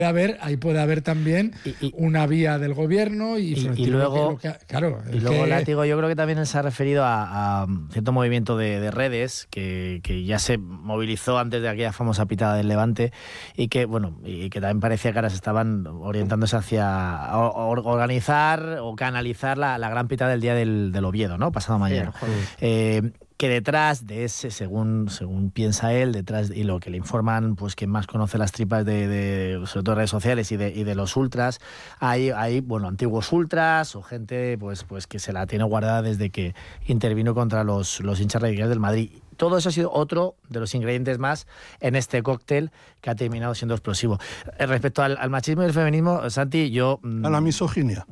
Ahí puede haber también una vía del gobierno y luego, claro, Látigo, yo creo que también se ha referido a cierto movimiento de redes que ya se movilizó antes de aquella famosa pitada del Levante y que también parecía que ahora se estaban orientándose hacia organizar o canalizar la gran pitada del día del Oviedo, ¿no? Pasado mañana. Que detrás de ese, según piensa él, y lo que le informan, pues quien más conoce las tripas de sobre todo redes sociales y de los ultras, hay antiguos ultras o gente pues que se la tiene guardada desde que intervino contra los hinchas radicales del Madrid. Todo eso ha sido otro de los ingredientes más en este cóctel que ha terminado siendo explosivo. Respecto al machismo y el feminismo, Santi, a la misoginia.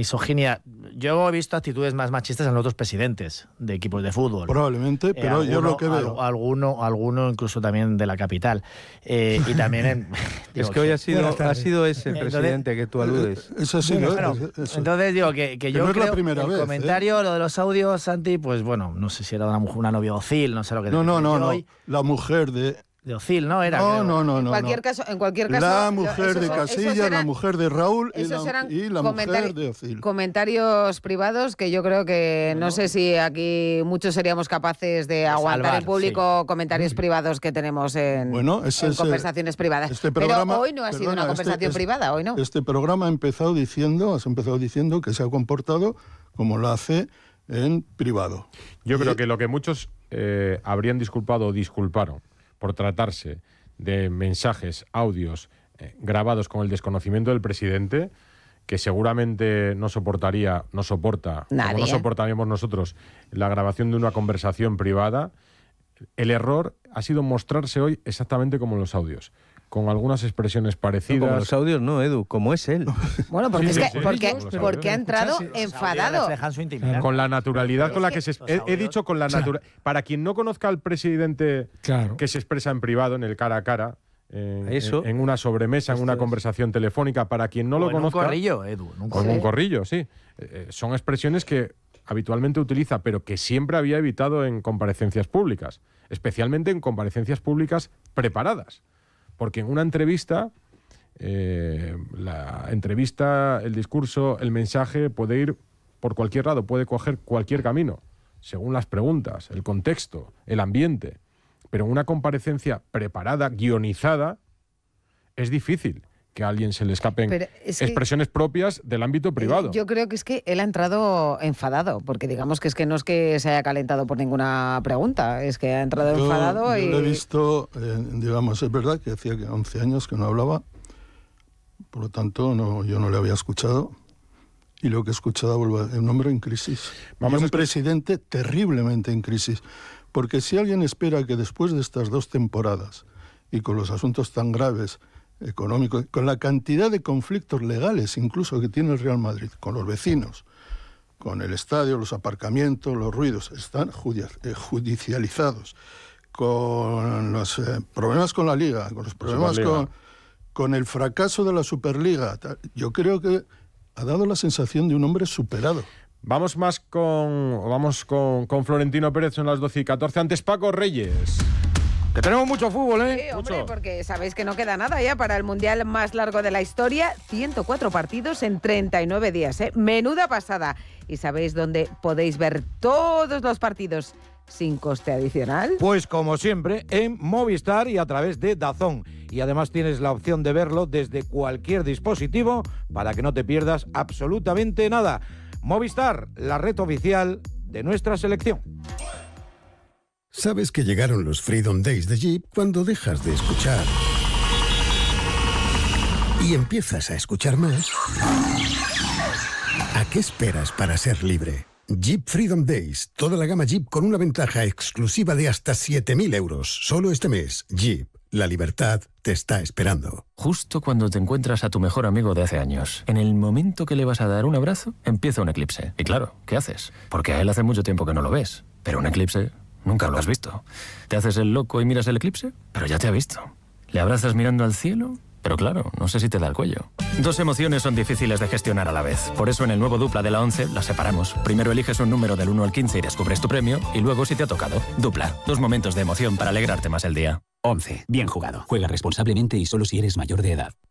Yo he visto actitudes más machistas en otros presidentes de equipos de fútbol. Probablemente, pero yo lo que veo... Alguno incluso también de la capital. Y también es que hoy ha sido ese el presidente que tú aludes. Eso sí, entonces digo que yo no creo es la primera vez, comentario, lo de los audios, Santi, pues bueno, no sé si era una novia Ocil, no sé lo que... No, la mujer de Ocil, ¿no? Era. No. En cualquier caso, la mujer de Casillas, la mujer de Raúl y la mujer de Ocil. Comentarios privados que yo creo que no sé si aquí muchos seríamos capaces de aguantar en público comentarios privados que tenemos en conversaciones privadas. Pero hoy no ha sido una conversación privada, hoy no. Este programa has empezado diciendo que se ha comportado como lo hace en privado. Yo creo que lo que muchos habrían disculpado o disculparon por tratarse de mensajes, audios grabados con el desconocimiento del presidente, que seguramente no soporta, como no soportaríamos nosotros, la grabación de una conversación privada. El error ha sido mostrarse hoy exactamente como en los audios, con algunas expresiones parecidas. No, como los audios no, Edu, como es él. Bueno, porque ha entrado enfadado. Con la naturalidad con la que se... He dicho con la naturalidad... Para quien no conozca al presidente que se expresa en privado, en el cara a cara, en una sobremesa, en una conversación telefónica, para quien no lo conozca... en un corrillo, Edu. En un corrillo, sí. Son expresiones que habitualmente utiliza, pero que siempre había evitado en comparecencias públicas, especialmente en comparecencias públicas preparadas. Porque en una entrevista, el discurso, el mensaje puede ir por cualquier lado, puede coger cualquier camino, según las preguntas, el contexto, el ambiente. Pero en una comparecencia preparada, guionizada, es difícil que a alguien se le escapen expresiones propias del ámbito privado. Yo creo que es que él ha entrado enfadado, porque digamos que no es que se haya calentado por ninguna pregunta, es que ha entrado enfadado y... Yo lo he visto, es verdad que hacía 11 años que no hablaba, por lo tanto yo no le había escuchado, y lo que he escuchado vuelve un hombre en crisis. Un presidente terriblemente en crisis, porque si alguien espera que después de estas 2 temporadas, y con los asuntos tan graves, económico, con la cantidad de conflictos legales incluso que tiene el Real Madrid, con los vecinos, con el estadio, los aparcamientos, los ruidos, están judicializados, con los problemas con la Liga, con los problemas con el fracaso de la Superliga. Yo creo que ha dado la sensación de un hombre superado. Vamos con Florentino Pérez, son las 12:14. Antes Paco Reyes. Que tenemos mucho fútbol, ¿eh? Sí, hombre, porque sabéis que no queda nada ya para el Mundial más largo de la historia. 104 partidos en 39 días, ¿eh? Menuda pasada. ¿Y sabéis dónde podéis ver todos los partidos sin coste adicional? Pues como siempre, en Movistar y a través de DAZN. Y además tienes la opción de verlo desde cualquier dispositivo para que no te pierdas absolutamente nada. Movistar, la red oficial de nuestra selección. Sabes que llegaron los Freedom Days de Jeep cuando dejas de escuchar y empiezas a escuchar más. ¿A qué esperas para ser libre? Jeep Freedom Days, toda la gama Jeep con una ventaja exclusiva de hasta 7.000 euros. Solo este mes, Jeep, la libertad te está esperando. Justo cuando te encuentras a tu mejor amigo de hace años, en el momento que le vas a dar un abrazo, empieza un eclipse. Y claro, ¿qué haces? Porque a él hace mucho tiempo que no lo ves. Pero un eclipse... nunca lo has visto. ¿Te haces el loco y miras el eclipse? Pero ya te ha visto. ¿Le abrazas mirando al cielo? Pero claro, no sé si te da el cuello. 2 emociones son difíciles de gestionar a la vez. Por eso en el nuevo Dupla de la 11 las separamos. Primero eliges un número del 1 al 15 y descubres tu premio. Y luego si te ha tocado. Dupla. 2 momentos de emoción para alegrarte más el día. 11. Bien jugado. Juega responsablemente y solo si eres mayor de edad.